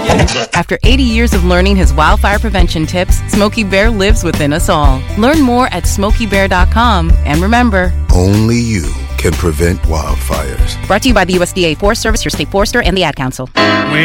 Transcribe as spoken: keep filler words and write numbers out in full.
After eighty years of learning his wildfire prevention tips, Smokey Bear lives within us all. Learn more at smokey bear dot com. And remember, only you can prevent wildfires. Brought to you by the U S D A Forest Service, your state forester, and the Ad Council. We